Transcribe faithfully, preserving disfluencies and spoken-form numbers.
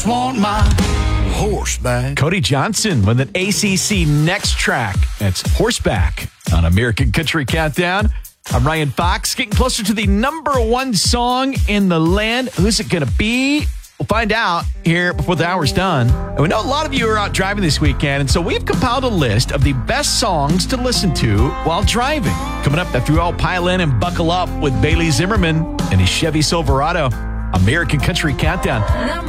just want my horseback. Cody Johnson with an A C C Next Track. That's Horseback on American Country Countdown. I'm Ryan Fox, getting closer to the number one song in the land. Who's it going to be? We'll find out here before the hour's done. And we know a lot of you are out driving this weekend, and so we've compiled a list of the best songs to listen to while driving. Coming up after we all pile in and buckle up with Bailey Zimmerman and his Chevy Silverado. American Country Countdown.